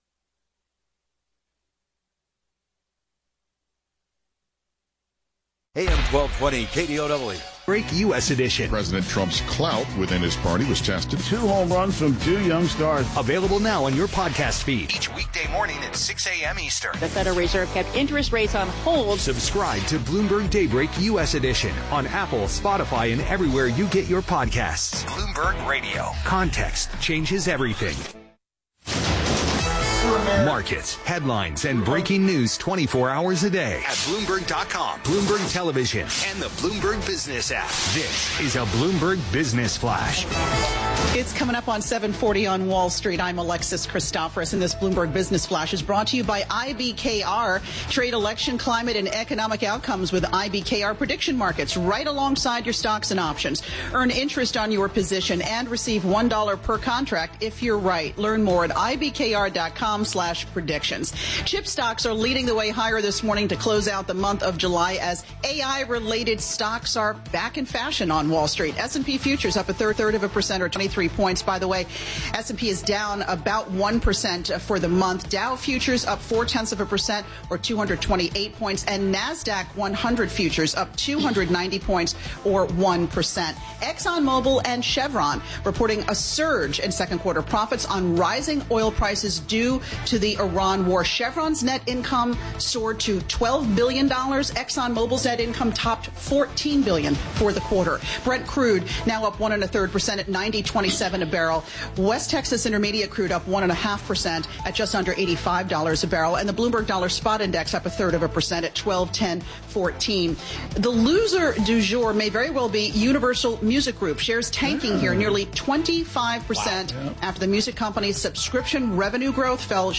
A M twelve twenty K D O W. Break U S edition. President Trump's clout within his party was tested. Two home runs from two young stars. Available now on your podcast feed. Each weekday morning at six a.m. Eastern. The Federal Reserve kept interest rates on hold. Subscribe to Bloomberg Daybreak U S edition on Apple, Spotify, and everywhere you get your podcasts. Bloomberg Radio. Context changes everything. Markets, headlines, and breaking news twenty-four hours a day at Bloomberg dot com, Bloomberg Television, and the Bloomberg Business app. This is a Bloomberg Business Flash. It's coming up on seven forty on Wall Street. I'm Alexis Christoforous, and this Bloomberg Business Flash is brought to you by I B K R. Trade election, climate, and economic outcomes with I B K R prediction markets right alongside your stocks and options. Earn interest on your position and receive one dollar per contract if you're right. Learn more at I B K R dot com slash predictions. Chip stocks are leading the way higher this morning to close out the month of July as A I-related stocks are back in fashion on Wall Street. S and P futures up a third, third of a percent or twenty-three points. By the way, S and P is down about one percent for the month. Dow futures up four tenths of a percent or two hundred twenty-eight points, and NASDAQ one hundred futures up two hundred ninety points or one percent. ExxonMobil and Chevron reporting a surge in second quarter profits on rising oil prices due to the Iran war. Chevron's net income soared to twelve billion dollars. ExxonMobil's net income topped fourteen billion dollars for the quarter. Brent crude now up one and a third percent at ninety twenty-seven a barrel. West Texas Intermediate crude up one and a half percent at just under eighty-five dollars a barrel. And the Bloomberg Dollar Spot Index up a third of a percent at twelve ten fourteen. The loser du jour may very well be Universal Music Group. Shares tanking here nearly twenty-five percent wow, yeah. after the music company's subscription revenue growth fell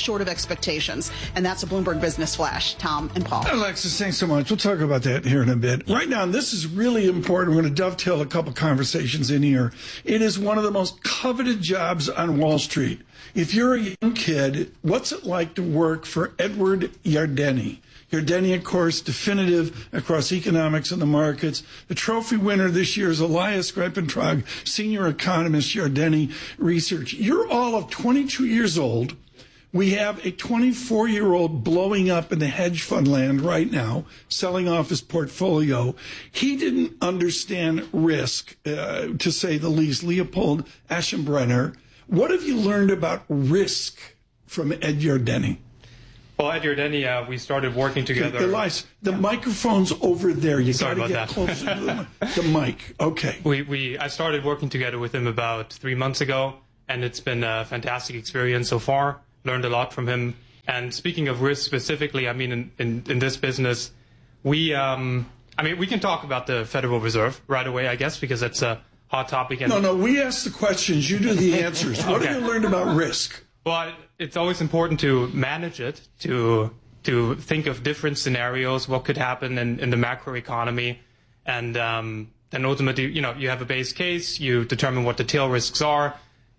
short of expectations. And that's a Bloomberg Business Flash. Tom and Paul. Alexis, thanks so much. We'll talk about that here in a bit. Right now, this is really important. We're going to dovetail a couple conversations in here. It is one of the most coveted jobs on Wall Street. If you're a young kid, what's it like to work for Edward Yardeni? Yardeni, of course, definitive across economics and the markets. The trophy winner this year is Elias Grepentrag, senior economist, Yardeni Research. You're all of twenty-two years old. We have a twenty-four-year-old blowing up in the hedge fund land right now, selling off his portfolio. He didn't understand risk, uh, to say the least. Leopold Aschenbrenner. What have you learned about risk from Ed Yardeni? Well, at Yardeni, uh, we started working together. Okay, Elias, the microphone's over there. You got to get that. closer to the, the mic. Okay. We, we, I started working together with him about three months ago, and it's been a fantastic experience so far. Learned a lot from him. And speaking of risk specifically, I mean, in, in, in this business, we, um, I mean, we can talk about the Federal Reserve right away, I guess, because it's a hot topic. And no, no, we ask the questions. You do the answers. What okay. have you learned about risk? Well, it's always important to manage it, to to think of different scenarios, what could happen in, in the macro economy, and um, then ultimately, you know, you have a base case, you determine what the tail risks are,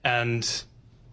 and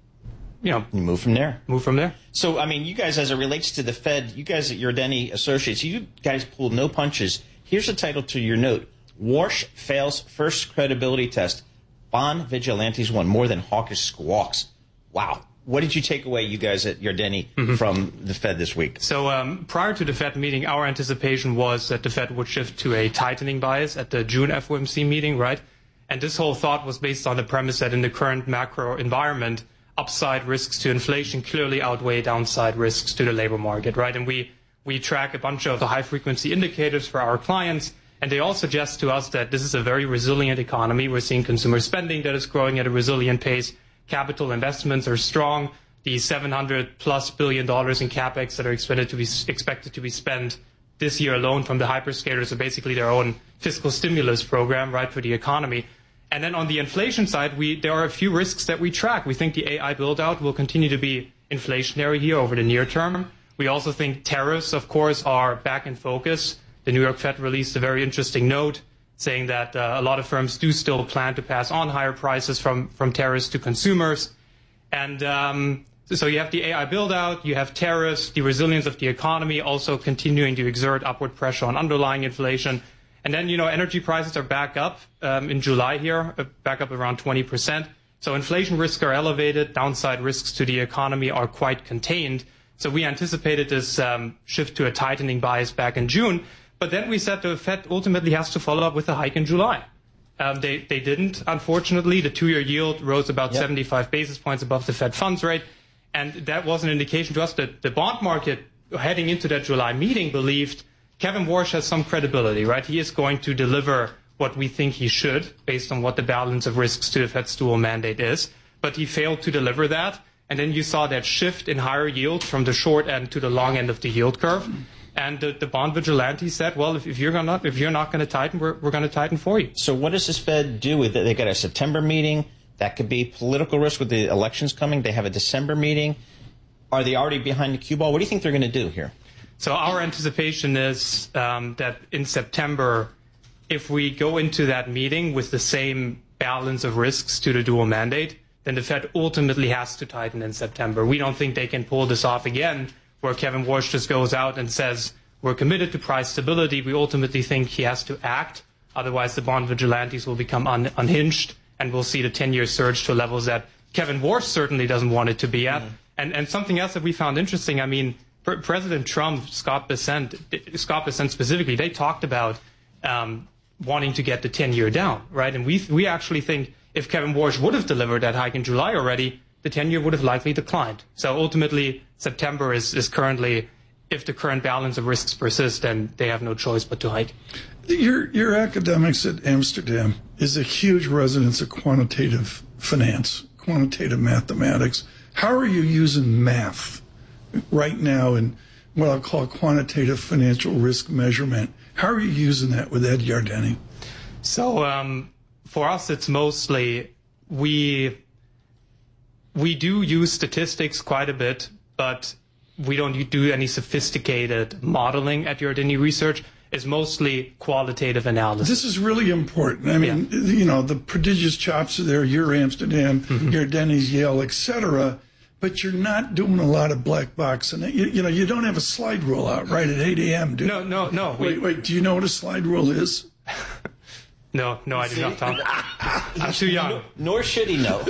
you know, you move from there. Move from there. So, I mean, you guys, as it relates to the Fed, you guys at Yardeni Associates, you guys pulled no punches. Here's the title to your note: Warsh fails first credibility test. Bond vigilantes won more than hawkish squawks. Wow. What did you take away, you guys at Yardeni, mm-hmm. from the Fed this week? So um, prior to the Fed meeting, our anticipation was that the Fed would shift to a tightening bias at the June F O M C meeting, right? And this whole thought was based on the premise that in the current macro environment, upside risks to inflation clearly outweigh downside risks to the labor market, right? And we, we track a bunch of the high-frequency indicators for our clients, and they all suggest to us that this is a very resilient economy. We're seeing consumer spending that is growing at a resilient pace. Capital investments are strong. The seven hundred plus billion dollars in capex that are expected to be expected to be spent this year alone from the hyperscalers are basically their own fiscal stimulus program, right, for the economy. And then on the inflation side, we there are a few risks that we track. We think the A I build-out will continue to be inflationary here over the near term. We also think tariffs, of course, are back in focus. The New York Fed released a very interesting note saying that uh, a lot of firms do still plan to pass on higher prices from, from tariffs to consumers. And um, so you have the A I build-out, you have tariffs, the resilience of the economy also continuing to exert upward pressure on underlying inflation. And then, you know, energy prices are back up um, in July here, uh, back up around twenty percent. So inflation risks are elevated, downside risks to the economy are quite contained. So we anticipated this um, shift to a tightening bias back in June. But then we said the Fed ultimately has to follow up with a hike in July. Um, they, they didn't, unfortunately. The two-year yield rose about yep. seventy-five basis points above the Fed funds rate. And that was an indication to us that the bond market, heading into that July meeting, believed Kevin Warsh has some credibility, right? He is going to deliver what we think he should, based on what the balance of risks to the Fed's dual mandate is. But he failed to deliver that. And then you saw that shift in higher yield from the short end to the long end of the yield curve. And the, the bond vigilante said, well, if, if you're gonna, if you're not going to tighten, we're, we're going to tighten for you. So what does this Fed do with it? They got a September meeting. That could be political risk with the elections coming. They have a December meeting. Are they already behind the cue ball? What do you think they're going to do here? So our anticipation is um, that in September, if we go into that meeting with the same balance of risks to the dual mandate, then the Fed ultimately has to tighten in September. We don't think they can pull this off again, where Kevin Warsh just goes out and says, we're committed to price stability. We ultimately think he has to act. Otherwise, the bond vigilantes will become un- unhinged, and we'll see the ten-year surge to levels that Kevin Warsh certainly doesn't want it to be at. Mm. And, and something else that we found interesting, I mean, P- President Trump, Scott Bessent, Scott Bessent specifically, they talked about um, wanting to get the ten-year down, right? And we we actually think if Kevin Warsh would have delivered that hike in July already, the ten-year would have likely declined. So ultimately, September is, is currently, if the current balance of risks persist, then they have no choice but to hike. Your, your academics at Amsterdam is a huge residence of quantitative finance, quantitative mathematics. How are you using math right now in what I'll call quantitative financial risk measurement? How are you using that with Ed Yardeni? So um, for us, it's mostly we... We do use statistics quite a bit, but we don't do any sophisticated modeling at Yardeni Research. It's mostly qualitative analysis. This is really important. I mean, yeah. you know, the prodigious chops are there, your Amsterdam, mm-hmm. Yardeni's Yale, et cetera, but you're not doing a lot of black box. And, you, you know, you don't have a slide rule out right at eight a.m., do you? No, no, no. Wait, we... wait, do you know what a slide rule is? No, no, I do not, Tom. I'm too young. Nor should he know.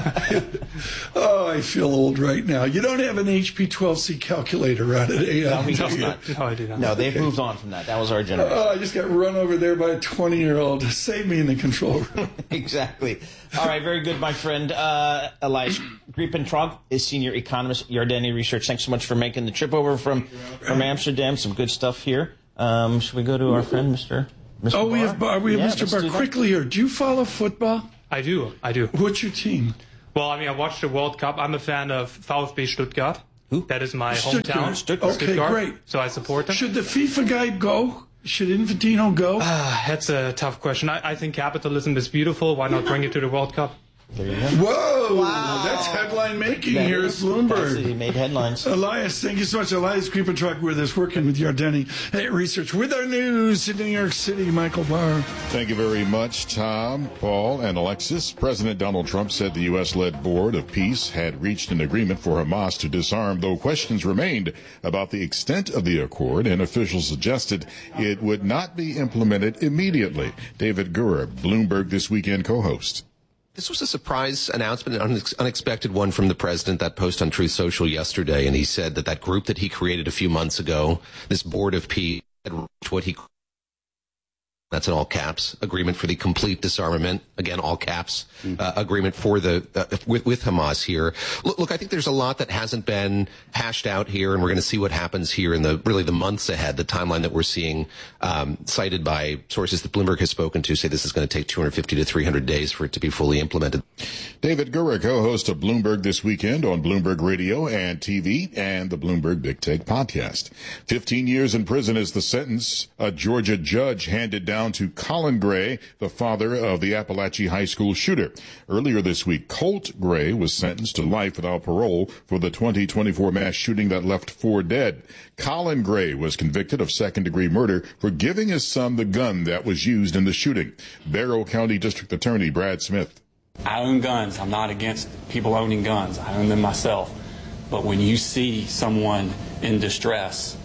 Oh, I feel old right now. You don't have an H P twelve C calculator out at A M. No, he does not. No, I do not. No, they've okay. moved on from that. That was our generation. Oh, I just got run over there by a twenty-year-old. Save me in the control room. Exactly. All right, very good, my friend. Uh, Elias Griepentrog is senior economist at Yardeni Research. Thanks so much for making the trip over from, from Amsterdam. Some good stuff here. Um, should we go to our friend, Mister Mister Oh, Barr? we have Barr. We have yeah, Mister Barr. Quickly here. Do you follow football? I do. I do. What's your team? Well, I mean, I watched the World Cup. I'm a fan of VfB Stuttgart. Who? That is my Stuttgart. hometown. Stuttgart. Okay, Stuttgart, great. So I support them. Should the FIFA guy go? Should Infantino go? Uh, that's a tough question. I, I think capitalism is beautiful. Why not bring it to the World Cup? There you go. Whoa! Wow. That's headline making that here is, at Bloomberg. He made headlines. Elias, thank you so much. Elias Griepentrog with us, working with Yardeni Research. With our news in New York City, Michael Barr. Thank you very much, Tom, Paul, and Alexis. President Donald Trump said the U S-led Board of Peace had reached an agreement for Hamas to disarm, though questions remained about the extent of the accord, and officials suggested it would not be implemented immediately. David Gura, Bloomberg This Weekend co-host. This was a surprise announcement, an unexpected one from the president. That post on Truth Social yesterday, and he said that that group that he created a few months ago, this Board of Peace, had reached what he, that's in all caps, agreement for the complete disarmament, again, all caps, mm-hmm. uh, agreement for the, uh, with, with Hamas here. Look, look, I think there's a lot that hasn't been hashed out here, and we're going to see what happens here in the, really the months ahead. The timeline that we're seeing, um, cited by sources that Bloomberg has spoken to say this is going to take two hundred fifty to three hundred days for it to be fully implemented. David Gura, co-host of Bloomberg This Weekend on Bloomberg Radio and T V and the Bloomberg Big Take podcast. fifteen years in prison is the sentence a Georgia judge handed down to Colin Gray, the father of the Appalachia High School shooter. Earlier this week, Colt Gray was sentenced to life without parole for the twenty twenty-four mass shooting that left four dead. Colin Gray was convicted of second-degree murder for giving his son the gun that was used in the shooting. Barrow County District Attorney Brad Smith. I own guns. I'm not against people owning guns. I own them myself. But when you see someone in distress,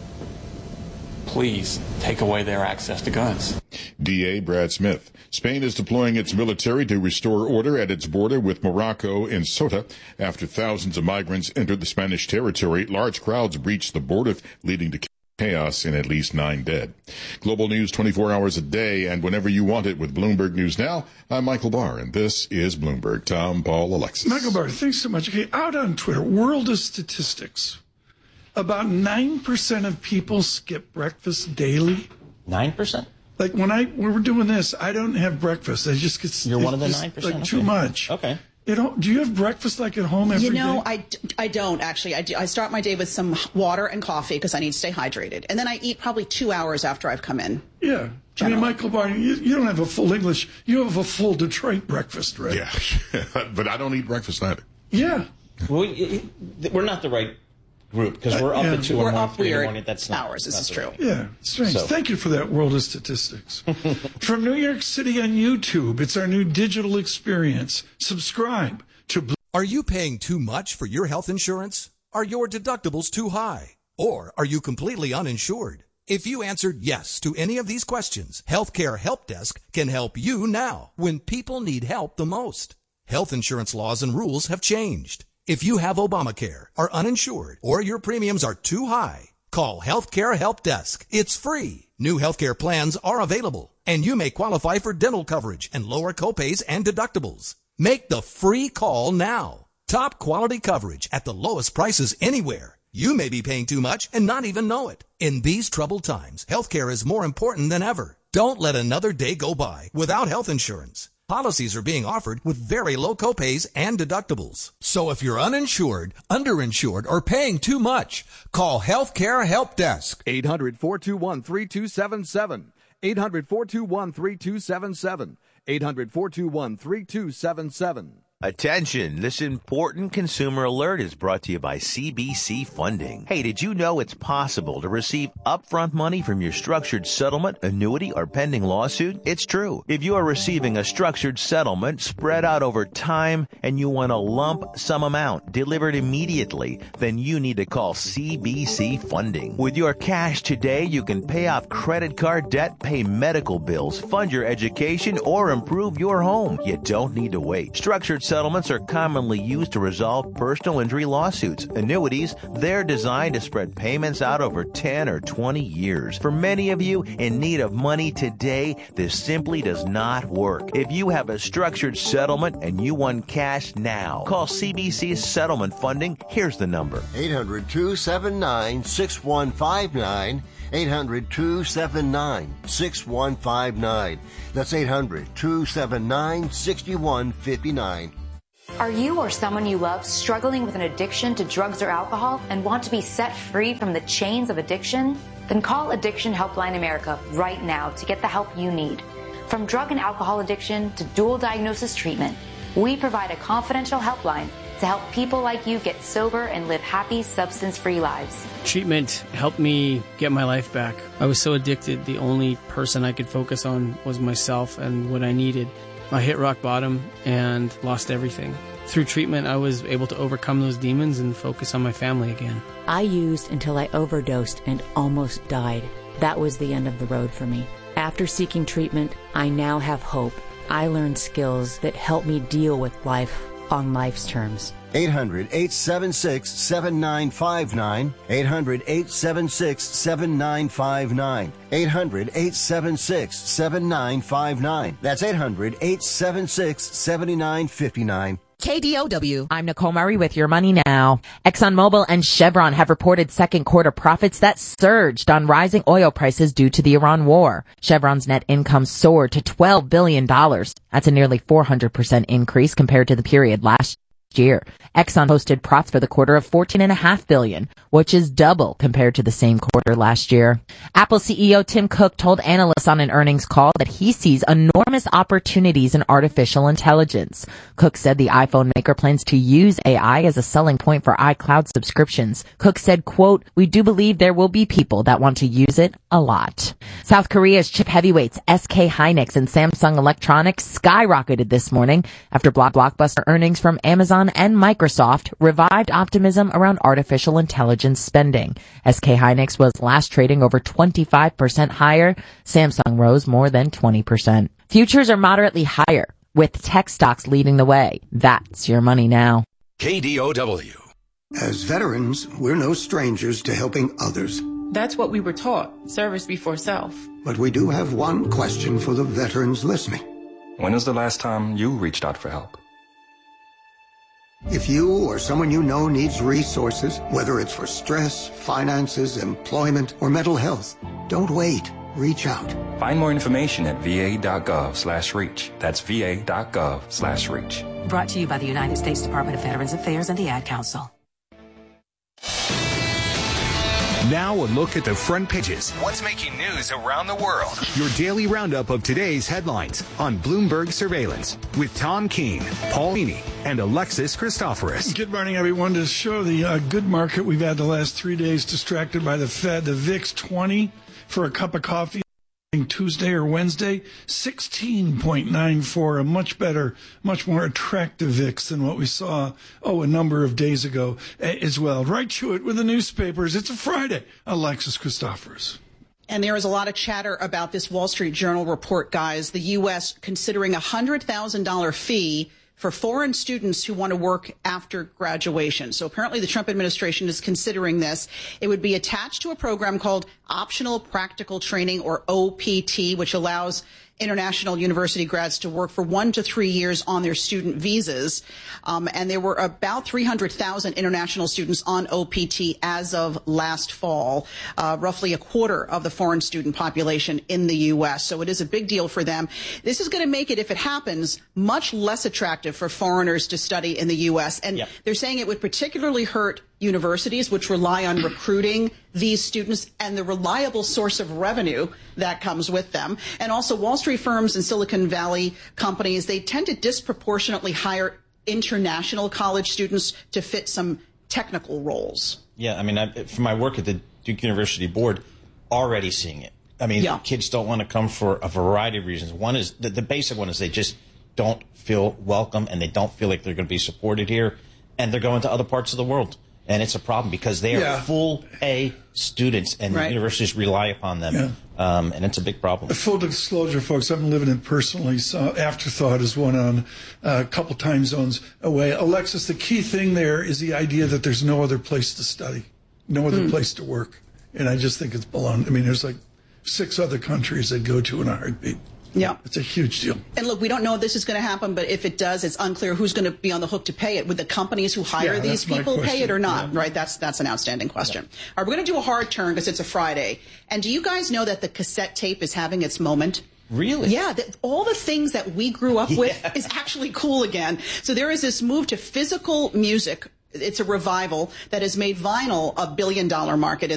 please take away their access to guns. D A Brad Smith. Spain is deploying its military to restore order at its border with Morocco in Ceuta. After thousands of migrants entered the Spanish territory, large crowds breached the border, leading to chaos and at least nine dead. Global news twenty-four hours a day and whenever you want it with Bloomberg News Now. I'm Michael Barr, and this is Bloomberg. Tom, Paul, Alexis. Michael Barr, thanks so much. Okay, out on Twitter, World of Statistics. About nine percent of people skip breakfast daily. nine percent? Like when I when we're doing this, I don't have breakfast. I just get You're one of the nine percent? Like too okay. much. Okay. You know, do you have breakfast like at home every day? You know, day? I, I don't actually. I, do, I start my day with some water and coffee because I need to stay hydrated. And then I eat probably two hours after I've come in. Yeah. Generally. I mean, Michael Barr, you, you don't have a full English. You have a full Detroit breakfast, right? Yeah. But I don't eat breakfast either. Yeah. Well, we're not the right group because we're up uh, yeah. at two we're or more, up three in the weird morning. That's not, hours. This not is true. Right. Yeah, strange. So. Thank you for that World of Statistics. From New York City on YouTube, it's our new digital experience. Subscribe to Blue. Are you paying too much for your health insurance? Are your deductibles too high? Or are you completely uninsured? If you answered yes to any of these questions, Healthcare Help Desk can help you now when people need help the most. Health insurance laws and rules have changed. If you have Obamacare, are uninsured, or your premiums are too high, call Healthcare Help Desk. It's free. New healthcare plans are available, and you may qualify for dental coverage and lower copays and deductibles. Make the free call now. Top quality coverage at the lowest prices anywhere. You may be paying too much and not even know it. In these troubled times, healthcare is more important than ever. Don't let another day go by without health insurance. Policies are being offered with very low copays and deductibles. So if you're uninsured, underinsured, or paying too much, call Healthcare Help Desk. eight hundred, four two one, three two seven seven. eight hundred, four two one, three two seven seven. eight hundred, four two one, three two seven seven. Attention, this important consumer alert is brought to you by C B C Funding. Hey, did you know it's possible to receive upfront money from your structured settlement, annuity, or pending lawsuit? It's true. If you are receiving a structured settlement spread out over time and you want a lump sum amount delivered immediately, then you need to call C B C Funding. With your cash today, you can pay off credit card debt, pay medical bills, fund your education, or improve your home. You don't need to wait. Structured settlements are commonly used to resolve personal injury lawsuits. Annuities, they're designed to spread payments out over ten or twenty years. For many of you in need of money today, this simply does not work. If you have a structured settlement and you want cash now, call C B C Settlement Funding. Here's the number. eight hundred, two seven nine, six one five nine. eight hundred, two seven nine, six one five nine. That's eight hundred, two seven nine, six one five nine. Are you or someone you love struggling with an addiction to drugs or alcohol and want to be set free from the chains of addiction? Then call Addiction Helpline America right now to get the help you need. From drug and alcohol addiction to dual diagnosis treatment, we provide a confidential helpline to help people like you get sober and live happy, substance-free lives. Treatment helped me get my life back. I was so addicted, the only person I could focus on was myself and what I needed. I hit rock bottom and lost everything. Through treatment, I was able to overcome those demons and focus on my family again. I used until I overdosed and almost died. That was the end of the road for me. After seeking treatment, I now have hope. I learned skills that help me deal with life on life's terms. eight hundred, eight seven six, seven nine five nine. eight hundred, eight seven six, seven nine five nine. eight hundred, eight seven six, seven nine five nine. That's eight hundred, eight seven six, seven nine five nine. K D O W. I'm Nicole Murray with Your Money Now. ExxonMobil and Chevron have reported second quarter profits that surged on rising oil prices due to the Iran war. Chevron's net income soared to twelve billion dollars. That's a nearly four hundred percent increase compared to the period last year. Exxon posted profits for the quarter of fourteen point five billion dollars, which is double compared to the same quarter last year. Apple C E O Tim Cook told analysts on an earnings call that he sees enormous opportunities in artificial intelligence. Cook said the iPhone maker plans to use A I as a selling point for iCloud subscriptions. Cook said, quote, "We do believe there will be people that want to use it a lot." South Korea's chip heavyweights S K Hynix and Samsung Electronics skyrocketed this morning after blockbuster earnings from Amazon and Microsoft revived optimism around artificial intelligence spending. S K Hynix was last trading over twenty-five percent higher. Samsung rose more than twenty percent. Futures are moderately higher, with tech stocks leading the way. That's Your Money Now. K D O W. As veterans, we're no strangers to helping others. That's what we were taught, service before self. But we do have one question for the veterans listening. When was the last time you reached out for help? If you or someone you know needs resources, whether it's for stress, finances, employment, or mental health, don't wait. Reach out. Find more information at va.gov slash reach. That's va.gov slash reach. Brought to you by the United States Department of Veterans Affairs and the Ad Council. Now a look at the front pages. What's making news around the world? Your daily roundup of today's headlines on Bloomberg Surveillance with Tom Keene, Paul Meany, and Alexis Christoforous. Good morning, everyone. To show the uh, good market we've had the last three days distracted by the Fed, the V I X twenty for a cup of coffee Tuesday or Wednesday, sixteen point nine four, a much better, much more attractive V I X than what we saw, oh, a number of days ago as well. Right to it with the newspapers. It's a Friday. Alexis Christoforous. And there is a lot of chatter about this Wall Street Journal report, guys. The U S considering a one hundred thousand dollars fee for foreign students who want to work after graduation. So apparently the Trump administration is considering this. It would be attached to a program called Optional Practical Training, or O P T, which allows international university grads to work for one to three years on their student visas. Um, and there were about three hundred thousand international students on O P T as of last fall, uh, roughly a quarter of the foreign student population in the U S. So it is a big deal for them. This is going to make it, if it happens, much less attractive for foreigners to study in the U S. And yep. They're saying it would particularly hurt universities, which rely on recruiting these students and the reliable source of revenue that comes with them. And also Wall Street firms and Silicon Valley companies, they tend to disproportionately hire international college students to fit some technical roles. Yeah, I mean, I, from my work at the Duke University Board, already seeing it. I mean, yeah. kids don't want to come for a variety of reasons. One is, the, the basic one is they just don't feel welcome and they don't feel like they're going to be supported here. And they're going to other parts of the world. And it's a problem because they are yeah. full A students and right. universities rely upon them. Yeah. Um, and it's a big problem. Full disclosure, folks, I'm living it personally. So Afterthought is one on uh, a couple time zones away. Alexis, the key thing there is the idea that there's no other place to study, no other mm. place to work. And I just think it's belong. I mean, there's like six other countries that go to in a heartbeat. Yeah. It's a huge deal. And look, we don't know if this is going to happen, but if it does, it's unclear who's going to be on the hook to pay it. Would the companies who hire yeah, these people pay it or not? Yeah. Right? That's that's an outstanding question. Yeah. All right, we're going to do a hard turn because it's a Friday. And do you guys know that the cassette tape is having its moment? Really? Yeah, that all the things that we grew up yeah. with is actually cool again. So there is this move to physical music. It's a revival that has made vinyl a billion dollar market in